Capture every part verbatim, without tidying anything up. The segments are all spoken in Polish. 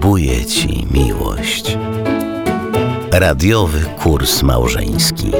zbuduje ci miłość. Radiowy kurs małżeński.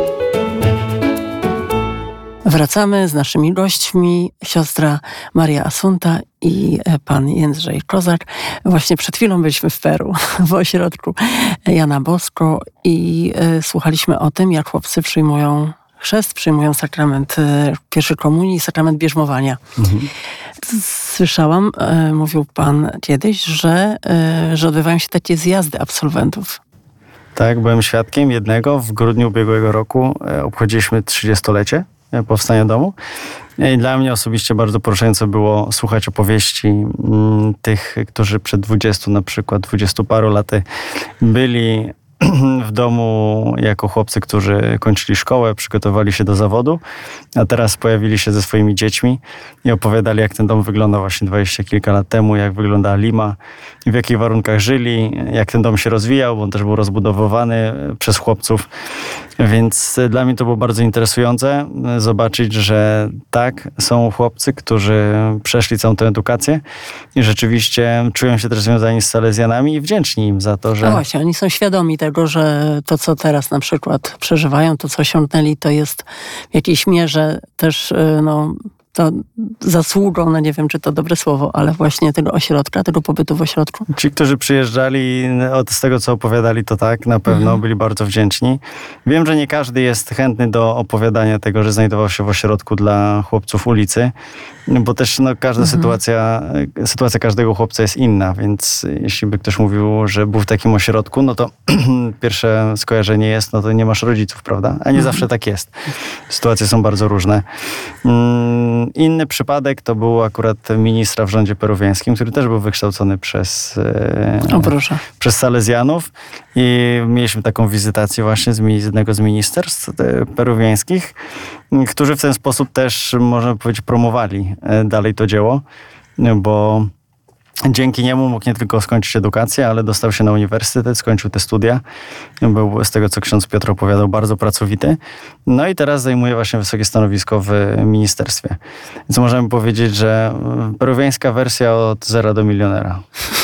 Wracamy z naszymi gośćmi, siostra Maria Asunta i pan Jędrzej Kozak. Właśnie przed chwilą byliśmy w Peru, w ośrodku Jana Bosko i y, słuchaliśmy o tym, jak chłopcy przyjmują chrzest, przyjmują sakrament y, pierwszej komunii, sakrament bierzmowania. Mhm. Słyszałam, y, mówił pan kiedyś, że, y, że odbywają się takie zjazdy absolwentów. Tak, byłem świadkiem jednego. W grudniu ubiegłego roku obchodziliśmy trzydziestolecie powstania domu. I dla mnie osobiście bardzo poruszające było słuchać opowieści m, tych, którzy przed dwudziestu na przykład, dwudziestu paru laty byli w domu jako chłopcy, którzy kończyli szkołę, przygotowali się do zawodu, a teraz pojawili się ze swoimi dziećmi i opowiadali, jak ten dom wygląda właśnie dwadzieścia kilka lat temu, jak wyglądała Lima, w jakich warunkach żyli, jak ten dom się rozwijał, bo on też był rozbudowywany przez chłopców. Więc dla mnie to było bardzo interesujące zobaczyć, że tak, są chłopcy, którzy przeszli całą tę edukację i rzeczywiście czują się też związani z Salezjanami i wdzięczni im za to, że... No właśnie, oni są świadomi tego, że to, co teraz na przykład przeżywają, to, co osiągnęli, to jest w jakiejś mierze też, no, to zasługą, no nie wiem, czy to dobre słowo, ale właśnie tego ośrodka, tego pobytu w ośrodku. Ci, którzy przyjeżdżali, od z tego, co opowiadali, to tak, na pewno mhm. byli bardzo wdzięczni. Wiem, że nie każdy jest chętny do opowiadania tego, że znajdował się w ośrodku dla chłopców ulicy, bo też no, każda mhm. sytuacja, sytuacja każdego chłopca jest inna, więc jeśli by ktoś mówił, że był w takim ośrodku, no to pierwsze skojarzenie jest, no to nie masz rodziców, prawda? A nie mhm. zawsze tak jest. Sytuacje są bardzo różne. Mm, Inny przypadek to był akurat ministra w rządzie peruwiańskim, który też był wykształcony przez, o, proszę. przez Salezjanów i mieliśmy taką wizytację właśnie z jednego z ministerstw peruwiańskich, którzy w ten sposób też, można powiedzieć, promowali dalej to dzieło, bo dzięki niemu mógł nie tylko skończyć edukację, ale dostał się na uniwersytet, skończył te studia. Był, z tego co ksiądz Piotr opowiadał, bardzo pracowity. No i teraz zajmuje właśnie wysokie stanowisko w ministerstwie. Więc możemy powiedzieć, że peruwiańska wersja od zera do milionera.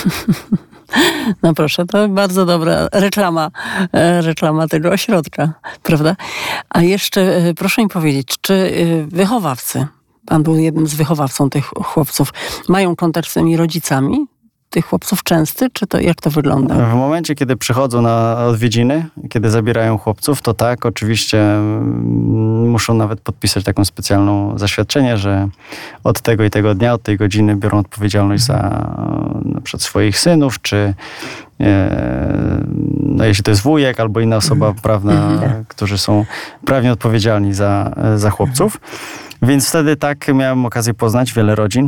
No proszę, to bardzo dobra reklama, reklama tego ośrodka, prawda? A jeszcze proszę mi powiedzieć, czy wychowawcy, pan był jednym z wychowawcą tych chłopców, mają kontakt z tymi rodzicami tych chłopców częsty, czy to jak to wygląda? W momencie, kiedy przychodzą na odwiedziny, kiedy zabierają chłopców, to tak, oczywiście muszą nawet podpisać taką specjalną zaświadczenie, że od tego i tego dnia, od tej godziny biorą odpowiedzialność za na przykład swoich synów, czy no, jeśli to jest wujek albo inna osoba mm. prawna, mm. którzy są prawnie odpowiedzialni za, za chłopców. Mm. Więc wtedy tak miałem okazję poznać wiele rodzin,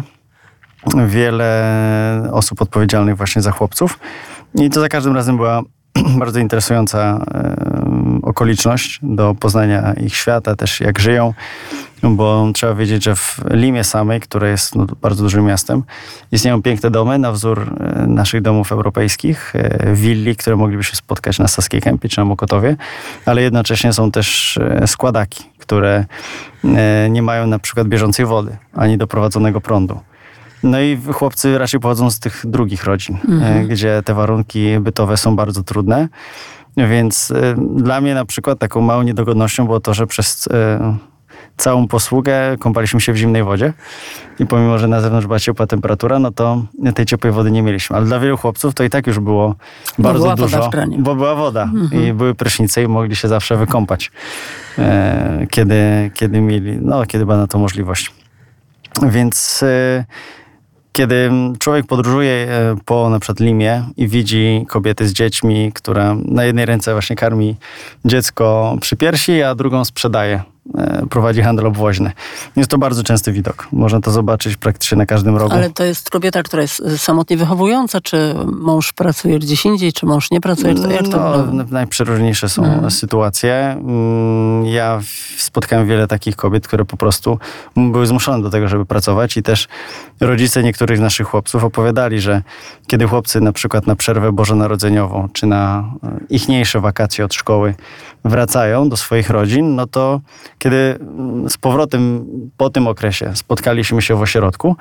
wiele osób odpowiedzialnych właśnie za chłopców. I to za każdym razem była bardzo interesująca e, okoliczność do poznania ich świata, też jak żyją, bo trzeba wiedzieć, że w Limie samej, która jest no, bardzo dużym miastem, istnieją piękne domy na wzór e, naszych domów europejskich, e, willi, które moglibyśmy spotkać na Saskiej Kępie czy na Mokotowie, ale jednocześnie są też e, składaki, które e, nie mają na przykład bieżącej wody, ani doprowadzonego prądu. No i chłopcy raczej pochodzą z tych drugich rodzin, mhm. gdzie te warunki bytowe są bardzo trudne. Więc y, dla mnie na przykład taką małą niedogodnością było to, że przez y, całą posługę kąpaliśmy się w zimnej wodzie. I pomimo, że na zewnątrz była ciepła temperatura, no to tej ciepłej wody nie mieliśmy. Ale dla wielu chłopców to i tak już było bo bardzo była dużo, woda w kranie. Bo była woda mhm. i były prysznice i mogli się zawsze wykąpać, y, kiedy, kiedy mieli, no kiedy była na to możliwość. Więc... Y, Kiedy człowiek podróżuje po na przykład Limie i widzi kobiety z dziećmi, która na jednej ręce właśnie karmi dziecko przy piersi, a drugą sprzedaje, prowadzi handel obwoźny. Jest to bardzo częsty widok. Można to zobaczyć praktycznie na każdym rogu. Ale to jest kobieta, która jest samotnie wychowująca, czy mąż pracuje gdzieś indziej, czy mąż nie pracuje? Jak to no, najprzeróżniejsze są hmm. sytuacje. Ja spotkałem wiele takich kobiet, które po prostu były zmuszone do tego, żeby pracować i też rodzice niektórych z naszych chłopców opowiadali, że kiedy chłopcy na przykład na przerwę bożonarodzeniową, czy na ichniejsze wakacje od szkoły wracają do swoich rodzin, no to kiedy z powrotem po tym okresie spotkaliśmy się w ośrodku,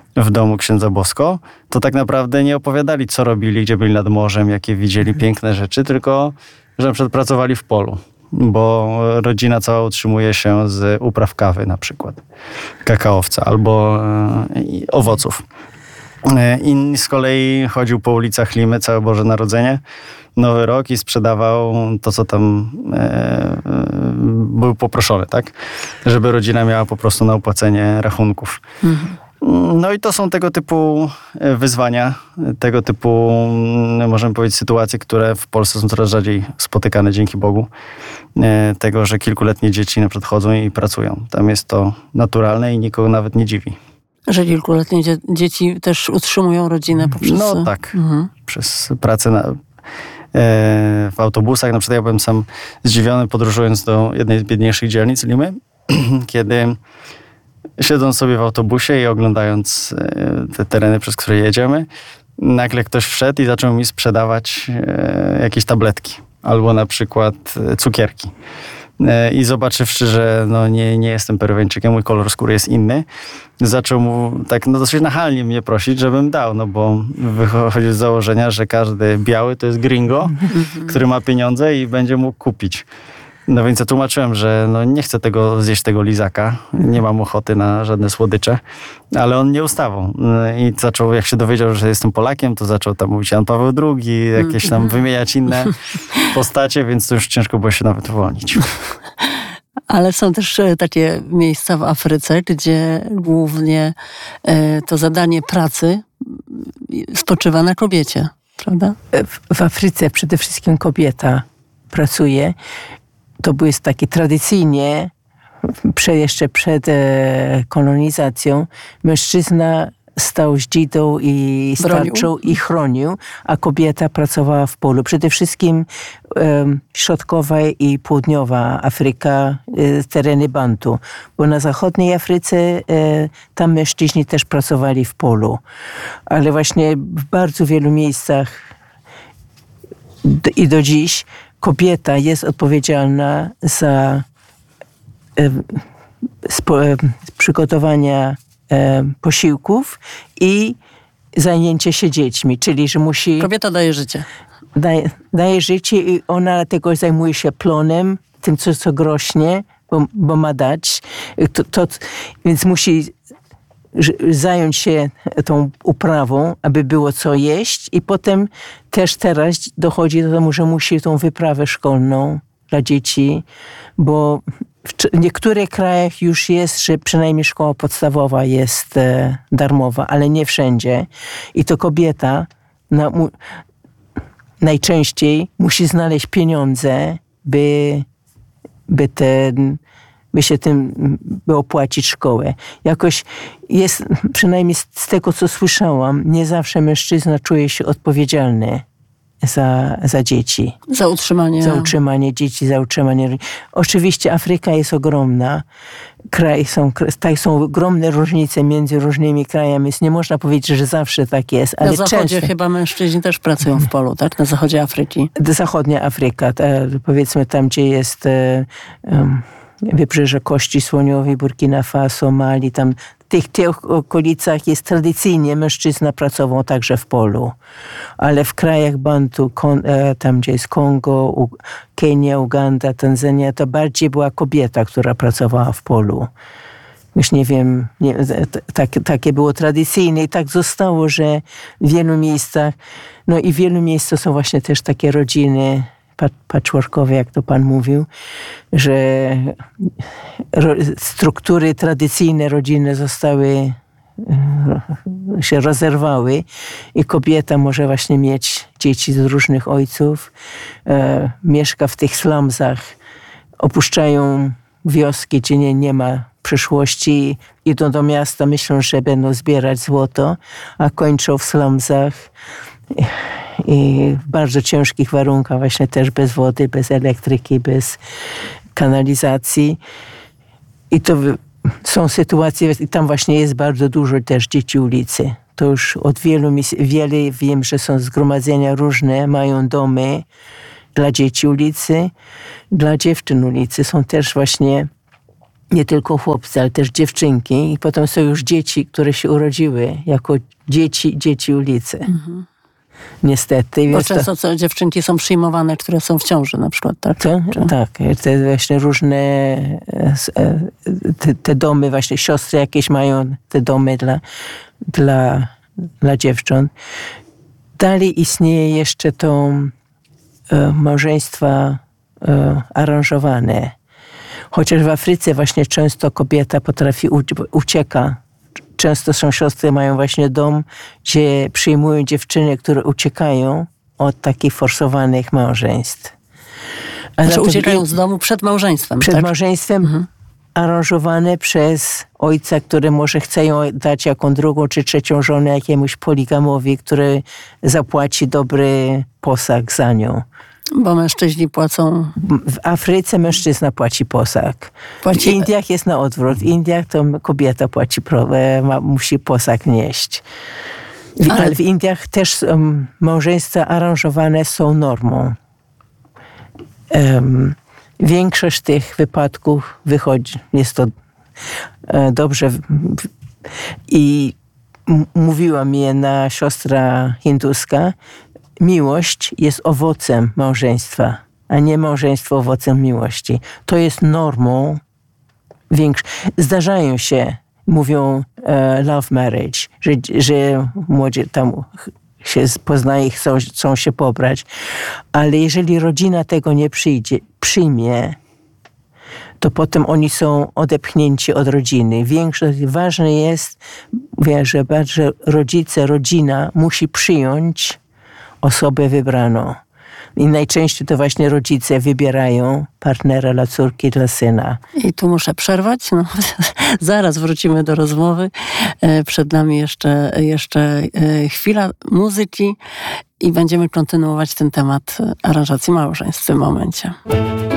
w domu księdza Bosko, to tak naprawdę nie opowiadali, co robili, gdzie byli nad morzem, jakie widzieli piękne rzeczy, tylko że na przykład pracowali w polu, bo rodzina cała utrzymuje się z upraw kawy na przykład, kakaowca albo e, owoców. Inni z kolei chodził po ulicach Limy całe Boże Narodzenie, Nowy Rok i sprzedawał to, co tam e, e, był poproszony, tak? Żeby rodzina miała po prostu na opłacenie rachunków. Mhm. No i to są tego typu wyzwania, tego typu, możemy powiedzieć, sytuacje, które w Polsce są coraz rzadziej spotykane, dzięki Bogu. E, tego, że kilkuletnie dzieci na przykład chodzą i pracują. Tam jest to naturalne i nikogo nawet nie dziwi. Że kilkuletnie dzie- dzieci też utrzymują rodzinę poprzez... No tak, mhm. przez pracę na, e, w autobusach. Na przykład ja byłem sam zdziwiony, podróżując do jednej z biedniejszych dzielnic Limy, kiedy siedząc sobie w autobusie i oglądając e, te tereny, przez które jedziemy, nagle ktoś wszedł i zaczął mi sprzedawać e, jakieś tabletki albo na przykład e, cukierki. I zobaczywszy, że no nie, nie jestem Peruwiańczykiem, mój kolor skóry jest inny, zaczął mu tak no dosyć nachalnie mnie prosić, żebym dał, no bo wychodzi z założenia, że każdy biały to jest gringo, który ma pieniądze i będzie mógł kupić. No więc ja tłumaczyłem, że no nie chcę tego zjeść tego lizaka, nie mam ochoty na żadne słodycze, ale on nie ustawał. I zaczął, jak się dowiedział, że jestem Polakiem, to zaczął tam mówić Jan Paweł drugi, jakieś tam wymieniać inne postacie, więc to już ciężko było się nawet uwolnić. Ale są też takie miejsca w Afryce, gdzie głównie to zadanie pracy spoczywa na kobiecie, prawda? W, w Afryce przede wszystkim kobieta pracuje. To było takie tradycyjnie, prze, jeszcze przed e, kolonizacją, mężczyzna stał z dzidą i starczą i chronił, a kobieta pracowała w polu. Przede wszystkim e, środkowa i południowa Afryka, e, tereny Bantu. Bo na zachodniej Afryce e, tam mężczyźni też pracowali w polu. Ale właśnie w bardzo wielu miejscach d- i do dziś kobieta jest odpowiedzialna za e, spo, e, przygotowania e, posiłków i zajęcie się dziećmi, czyli że musi... Kobieta daje życie. Daje, daje życie i ona tego zajmuje się plonem, tym co, co grośnie, bo, bo ma dać. To, to, więc musi zająć się tą uprawą, aby było co jeść i potem też teraz dochodzi do tego, że musi tą wyprawę szkolną dla dzieci, bo w niektórych krajach już jest, że przynajmniej szkoła podstawowa jest e, darmowa, ale nie wszędzie. I to kobieta na, mu, najczęściej musi znaleźć pieniądze, by, by ten by się tym, by opłacić szkołę. Jakoś jest, przynajmniej z tego, co słyszałam, nie zawsze mężczyzna czuje się odpowiedzialny za, za dzieci. Za utrzymanie. Za utrzymanie dzieci, za utrzymanie... Oczywiście Afryka jest ogromna. Kraj są, tak, są ogromne różnice między różnymi krajami, więc nie można powiedzieć, że zawsze tak jest. Ale na zachodzie często, chyba mężczyźni też pracują w polu, tak? Na zachodzie Afryki. Zachodnia Afryka, ta, powiedzmy tam, gdzie jest... Um, Wybrzeże Kości Słoniowej, Burkina Faso, Mali, tam w tych, tych okolicach jest tradycyjnie mężczyzna pracował także w polu. Ale w krajach Bantu, tam gdzie jest Kongo, Kenia, Uganda, Tanzania, to bardziej była kobieta, która pracowała w polu. Już nie wiem, nie, tak, takie było tradycyjne i tak zostało, że w wielu miejscach, no i w wielu miejscach są właśnie też takie rodziny patchworkowe, jak to pan mówił, że struktury tradycyjne rodzinne zostały, się rozerwały i kobieta może właśnie mieć dzieci z różnych ojców, e, mieszka w tych slumsach, opuszczają wioski, gdzie nie, nie ma przyszłości, idą do miasta, myślą, że będą zbierać złoto, a kończą w slumsach i w bardzo ciężkich warunkach, właśnie też bez wody, bez elektryki, bez kanalizacji. I to są sytuacje, i tam właśnie jest bardzo dużo też dzieci ulicy. To już od wielu, wiele wiem, że są zgromadzenia różne, mają domy dla dzieci ulicy, dla dziewczyn ulicy. Są też właśnie nie tylko chłopcy, ale też dziewczynki. I potem są już dzieci, które się urodziły jako dzieci, dzieci ulicy. Mhm. Niestety. Bo Więc często to, co, dziewczynki są przyjmowane, które są w ciąży na przykład, tak? to, Czy... tak, te właśnie różne te, te domy, właśnie siostry jakieś mają te domy dla, dla, dla dziewcząt. Dalej istnieje jeszcze to e, małżeństwa e, aranżowane. Chociaż w Afryce właśnie często kobieta potrafi ucieka. Często są siostry, mają właśnie dom, gdzie przyjmują dziewczyny, które uciekają od takich forsowanych małżeństw. A znaczy uciekają z domu przed małżeństwem. Przed tak? małżeństwem mhm. aranżowane przez ojca, który może chce ją dać jako drugą czy trzecią żonę jakiemuś poligamowi, który zapłaci dobry posag za nią. Bo mężczyźni płacą... W Afryce mężczyzna płaci posag. Płaci... W Indiach jest na odwrót. W Indiach to kobieta płaci, ma, musi posag nieść. W, ale... ale w Indiach też um, małżeństwa aranżowane są normą. Um, większość tych wypadków wychodzi, jest to e, dobrze. I m- mówiła mi jedna siostra hinduska, miłość jest owocem małżeństwa, a nie małżeństwo owocem miłości. To jest normą większą. Zdarzają się, mówią e, love marriage, że, że młodzi tam się poznaje i chcą, chcą się pobrać, ale jeżeli rodzina tego nie przyjdzie, przyjmie, to potem oni są odepchnięci od rodziny. Większość, ważne jest, mówię, że bardzo rodzice, rodzina musi przyjąć osobę wybraną. I najczęściej to właśnie rodzice wybierają partnera dla córki, dla syna. I tu muszę przerwać. No, zaraz wrócimy do rozmowy. Przed nami jeszcze, jeszcze chwila muzyki i będziemy kontynuować ten temat aranżacji małżeństw w tym momencie.